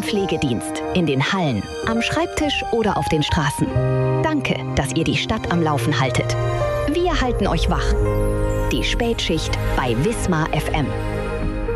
Pflegedienst, in den Hallen, am Schreibtisch oder auf den Straßen. Danke, dass ihr die Stadt am Laufen haltet. Wir halten euch wach. Die Spätschicht bei Wismar FM.